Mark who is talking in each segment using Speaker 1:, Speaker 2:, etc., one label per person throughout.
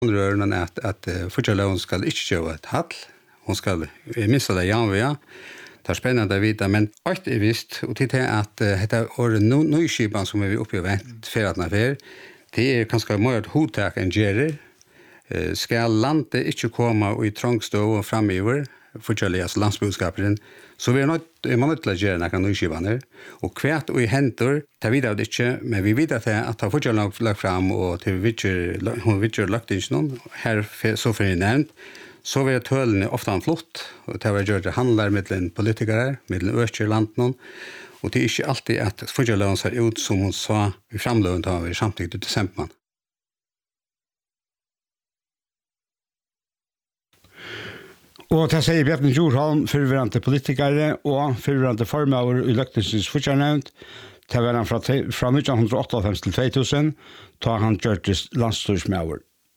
Speaker 1: Rörande att förtjälaren ska inte köra ett hall. Hon ska missa det janviga. Det är spännande att veta, men allt är visst. Och titta att detta är nyskipan som vi uppe i vänt för att det är ganska mer hotak än gerer. Ska landet inte komma i trångstå framöver, förtjäljas landsbudskapen, så vi är man inte att göra några nyskipaner. Och kvärt och i händer, det vet vi inte, men vi vet att det har förtjälaren lagt fram och till hon vittjar lagt in någon. Här så för nämnt. Så var tölene ofta en flott, og det var gjort det handler mellom politikere, mellom Østjylanden, og det er ikke alltid at fortjelleren ser ut som hun sa i framløven da vi samtidig til desember.
Speaker 2: Og det sier Bjarne Jorholm, fyrverante politikere og fyrverante formøver i Løgtingsens fortjellernevnt, det var han fra 1998 til 2000, da han gjørte landstyrsmøver.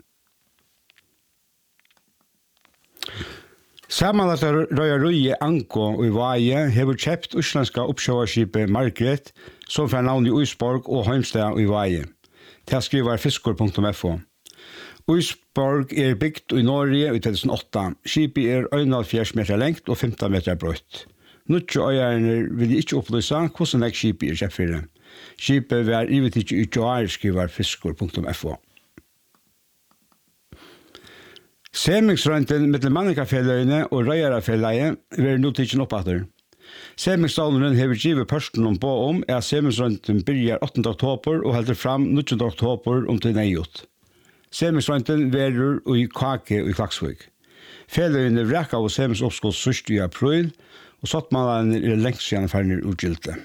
Speaker 2: Samanlagt røyerøye Anko i Vaje hever kjøpt uslandska oppsjøverskipet Margaret, som får navn i Uisborg og Heimstad i Vaje. Det skriver fiskor.fo. Uisborg er bygd i Norge i 2008. Skipet er 71 meter lengt og 15 meter brøtt. Nødtje øyerne vil ikke opplyse hvordan det skipet er kjøpt for det. Skipet var ivet ikke ut og skriver fiskor.fo. Semingsrønten mellom Mannikafelløyene og Røyarafelløyene vil nå tidsen oppatter. Semingsdaleren har givet personen om på at semingsrønten begynner 8. oktober og holder fram 19. oktober til nøyot. Semingsrønten verer i Kake og i Klaksvik. Felløyene vrekker av semingsoppskål 1. i april, og sattmalene er lengst siden ferdig utgilte.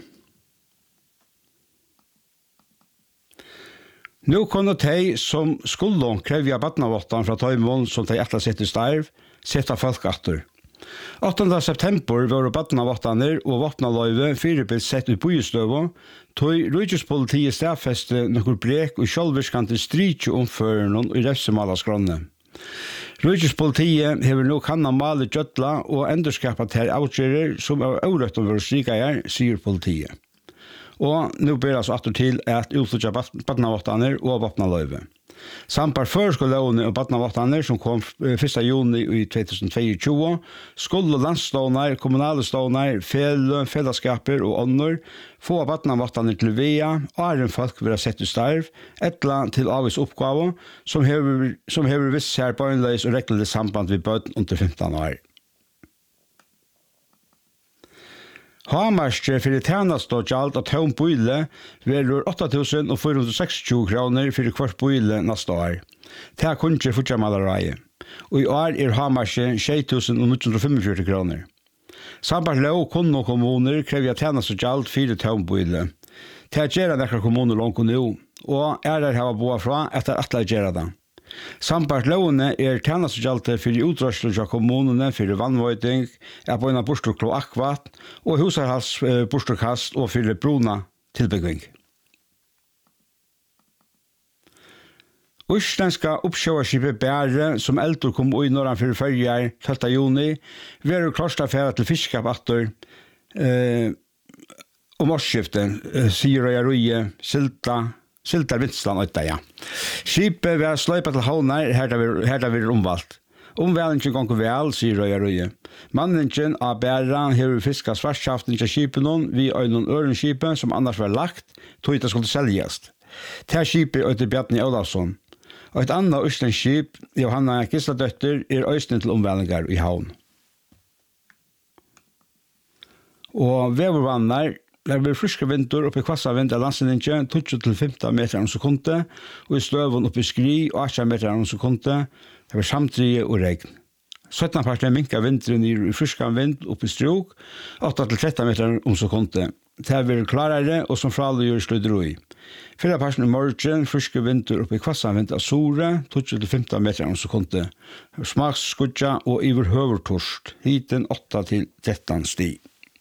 Speaker 2: Nå kunne de som skulle kreve badnavåttan fra Tøymon som de etter sitt i starv, sette folk atter. 8. september var badnavåttaner og våpnaløyve firebild sett ut bojestøve, tog Rydgjøspolitiet stedfeste noen brek og selvvirskante strykje omføren i refsemalaskronne. Rydgjøspolitiet hever nå kanna male gjøtla og endurskapet her avgjører som er avrøtten for strykeier, sier politiet. Og nå ber altså atter til at utflytja badnavåttaner og våpnaløyve. Sampar førskoleåne og badnavåttaner som kom 1. juni i 2022, skulle landstånar, kommunale stånar, fellesskaper og ånder få badnavåttaner til via, og er en folk vil ha sett i starv, etla til avvis oppgave som hever viss her på øynløys og reglelig samband ved bøten under 15 år. Hamarske for tjeneste og gjald av tøm bøyle velger 8.426 kroner for hvert bøyle neste år. Det er kun ikke fortsatt og i år er Hamarske 6.945 kroner. Samt lov kunne kommuner krever tjeneste og gjald for tøm bøyle. Det er gjerne nekker kommuner langt nå, og er der her boet fra etter at det gjør det. Sampart lovene er tjenestegjalte for utrørsler av kommunene for vannvøyting, på en bostor kloakvatt og husarhals bostorkast og for bruna tilbygging. Østlandska oppsjøverskipet Bære, som eldre kom i Norran for følger 12. juni, var klostafæret til fiskekapatter om årsskiften, sier Røyerøye, Siltar Vinsland øyta, ja. Skipet var sløypa til havner, her det vil omvalgt. Omvælingen gonger vel, sier Røyerøye. Manningen av Bæra har fisket svartskjaften til skipen vi øyne ørenskipet som annars var lagt, tog det skulle selges. Til skipet øyte Bjarni Olavsson. Og et annet østlandsskip, Johanna Gisladøtter, øyne til omvælinger i havn. Og vevervannar, det blir friske vinter oppe i kvassavind av landstillingen 20-15 meter om sekundet, og i støven oppe i skri 18 meter om sekundet. Det blir samtidig og regn. 17 parter minker vinteren i friske vind oppe i strok, 8-13 meter om sekundet. Det blir klarere og som fraliggjør sludderoi. 4 parter i morgen, friske vinter oppe i kvassavind av Sore, 20-15 meter om sekundet. Smaksskudja og iver høvertorst, hiten 8-13 sti.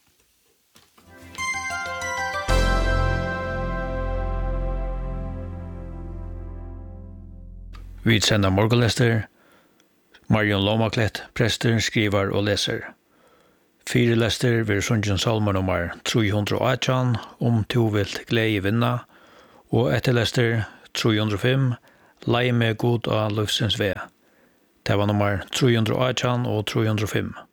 Speaker 3: Vi sender morgenlester. Marion Lomaklet, prester, skriver og leser. 4 lester ved Sundjen Salmer nummer 318 om to vilt glede vinna, og etter lester 305 Leie med god av løvsens ve. Det var nummer 318 og 305.